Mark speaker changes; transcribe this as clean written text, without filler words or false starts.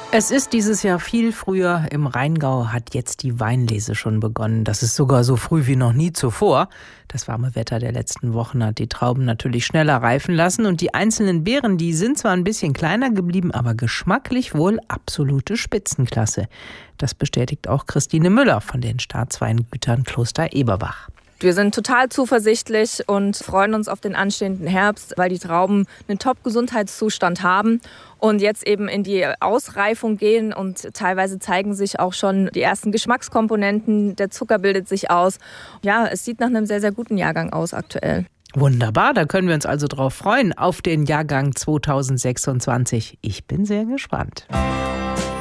Speaker 1: Es ist dieses Jahr viel früher. Im Rheingau hat jetzt die Weinlese schon begonnen. Das ist sogar so früh wie noch nie zuvor. Das warme Wetter der letzten Wochen hat die Trauben natürlich schneller reifen lassen. Und die einzelnen Beeren, die sind zwar ein bisschen kleiner geblieben, aber geschmacklich wohl absolute Spitzenklasse. Das bestätigt auch Christine Müller von den Staatsweingütern Kloster Eberbach.
Speaker 2: Wir sind total zuversichtlich und freuen uns auf den anstehenden Herbst, weil die Trauben einen Top-Gesundheitszustand haben und jetzt eben in die Ausreifung gehen und teilweise zeigen sich auch schon die ersten Geschmackskomponenten, der Zucker bildet sich aus. Ja, es sieht nach einem sehr, sehr guten Jahrgang aus aktuell.
Speaker 1: Wunderbar, da können wir uns also drauf freuen, auf den Jahrgang 2026. Ich bin sehr gespannt.